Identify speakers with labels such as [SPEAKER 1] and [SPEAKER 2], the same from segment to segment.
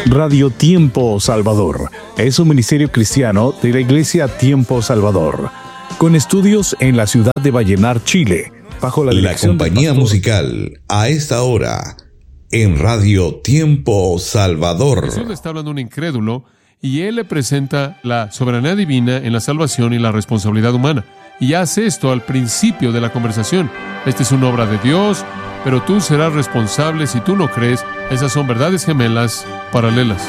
[SPEAKER 1] Radio Tiempo Salvador es un ministerio cristiano de la Iglesia Tiempo Salvador, con estudios en la ciudad de Vallenar, Chile, bajo la dirección
[SPEAKER 2] La compañía musical a esta hora en Radio Tiempo Salvador.
[SPEAKER 3] Jesús le está hablando a un incrédulo y él le presenta la soberanía divina en la salvación y la responsabilidad humana. Y hace esto al principio de la conversación. Esta es una obra de Dios, pero tú serás responsable si tú no crees. Esas son verdades gemelas paralelas.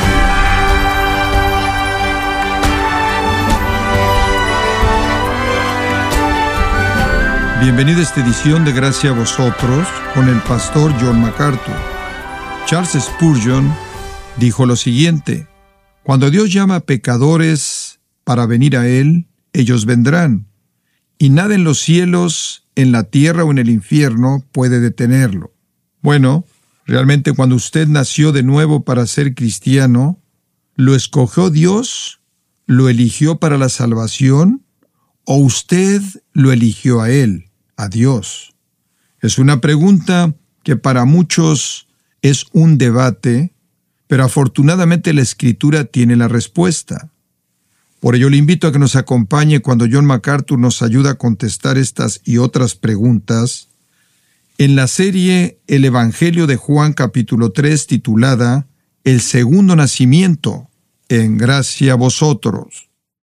[SPEAKER 4] Bienvenido a esta edición de Gracia a Vosotros con el pastor John MacArthur. Charles Spurgeon dijo lo siguiente: cuando Dios llama a pecadores para venir a Él, ellos vendrán, y nada en los cielos, en la tierra o en el infierno puede detenerlo. Bueno, realmente cuando usted nació de nuevo para ser cristiano, ¿lo escogió Dios? ¿Lo eligió para la salvación? ¿O usted lo eligió a Él, a Dios? Es una pregunta que para muchos es un debate, pero afortunadamente la Escritura tiene la respuesta. Por ello le invito a que nos acompañe cuando John MacArthur nos ayuda a contestar estas y otras preguntas en la serie El Evangelio de Juan capítulo 3 titulada El segundo nacimiento, en Gracia a Vosotros.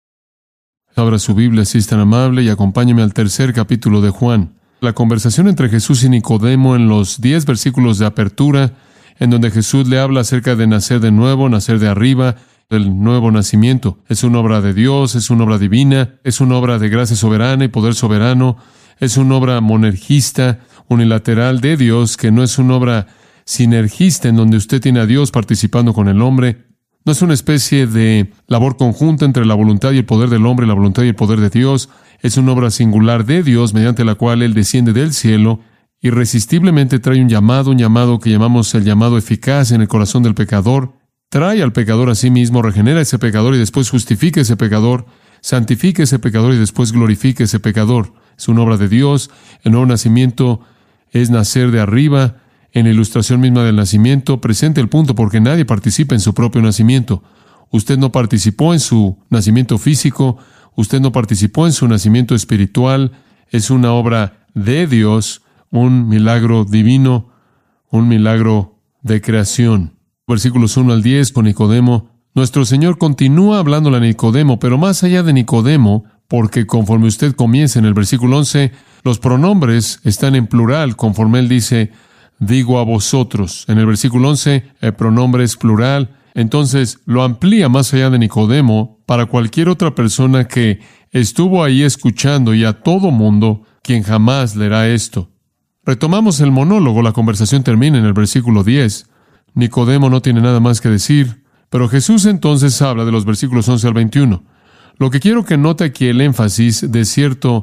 [SPEAKER 3] Abra su Biblia si es tan amable y acompáñeme al tercer capítulo de Juan. La conversación entre Jesús y Nicodemo en los 10 versículos de apertura, en donde Jesús le habla acerca de nacer de nuevo, nacer de arriba, el nuevo nacimiento. Es una obra de Dios, es una obra divina, es una obra de gracia soberana y poder soberano, es una obra monergista, unilateral de Dios, que no es una obra sinergista en donde usted tiene a Dios participando con el hombre. No es una especie de labor conjunta entre la voluntad y el poder del hombre, la voluntad y el poder de Dios. Es una obra singular de Dios mediante la cual Él desciende del cielo. Irresistiblemente trae un llamado que llamamos el llamado eficaz en el corazón del pecador. Trae al pecador a sí mismo, regenera a ese pecador y después justifica a ese pecador, santifica a ese pecador y después glorifica a ese pecador. Es una obra de Dios. El nuevo nacimiento es nacer de arriba. En la ilustración misma del nacimiento, presenta el punto porque nadie participa en su propio nacimiento. Usted no participó en su nacimiento físico, usted no participó en su nacimiento espiritual. Es una obra de Dios, un milagro divino, un milagro de creación. Versículos 1 al 10 con Nicodemo. Nuestro Señor continúa hablándole a Nicodemo, pero más allá de Nicodemo, porque conforme usted comienza en el versículo 11, los pronombres están en plural, conforme Él dice, digo a vosotros. En el versículo 11, el pronombre es plural. Entonces, lo amplía más allá de Nicodemo para cualquier otra persona que estuvo ahí escuchando y a todo mundo quien jamás leerá esto. Retomamos el monólogo. La conversación termina en el versículo 10. Nicodemo no tiene nada más que decir, pero Jesús entonces habla de los versículos 11 al 21. Lo que quiero que note aquí el énfasis, de cierto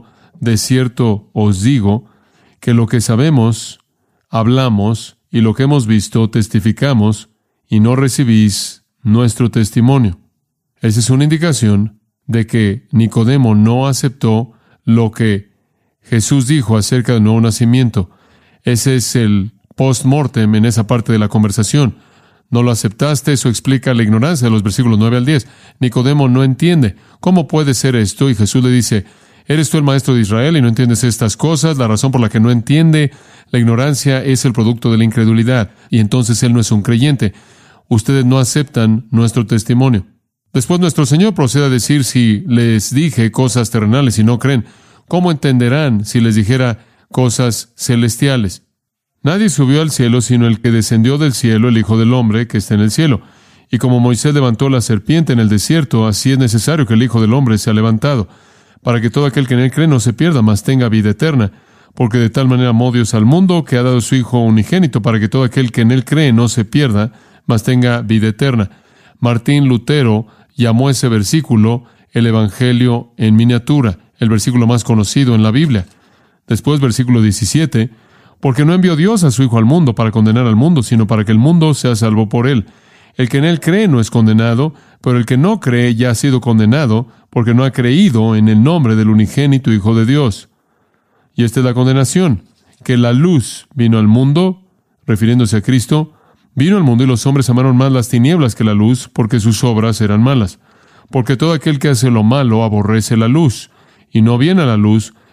[SPEAKER 3] os digo, que lo que sabemos, hablamos, y lo que hemos visto, testificamos, y no recibís nuestro testimonio. Esa es una indicación de que Nicodemo no aceptó lo que Jesús dijo acerca del nuevo nacimiento. Ese es el post-mortem en esa parte de la conversación. No lo aceptaste, eso explica la ignorancia de los versículos 9 al 10. Nicodemo no entiende. ¿Cómo puede ser esto? Y Jesús le dice, ¿eres tú el maestro de Israel y no entiendes estas cosas? La razón por la que no entiende la ignorancia es el producto de la incredulidad. Y entonces él no es un creyente. Ustedes no aceptan nuestro testimonio. Después nuestro Señor procede a decir, si les dije cosas terrenales y no creen, ¿cómo entenderán si les dijera cosas celestiales? Nadie subió al cielo sino el que descendió del cielo, el Hijo del Hombre que está en el cielo. Y como Moisés levantó la serpiente en el desierto, así es necesario que el Hijo del Hombre sea levantado, para que todo aquel que en él cree no se pierda, mas tenga vida eterna. Porque de tal manera amó Dios al mundo, que ha dado a su Hijo unigénito, para que todo aquel que en él cree no se pierda, mas tenga vida eterna. Martín Lutero llamó ese versículo el Evangelio en miniatura, el versículo más conocido en la Biblia. Después, versículo 17, porque no envió Dios a su Hijo al mundo para condenar al mundo, sino para que el mundo sea salvo por él. El que en él cree no es condenado, pero el que no cree ya ha sido condenado, porque no ha creído en el nombre del unigénito Hijo de Dios. Y esta es la condenación, que la luz vino al mundo, refiriéndose a Cristo, Vino al mundo y los hombres amaron más las tinieblas que la luz, porque sus obras eran malas. Porque todo aquel que hace lo malo aborrece la luz, y no viene a la luz,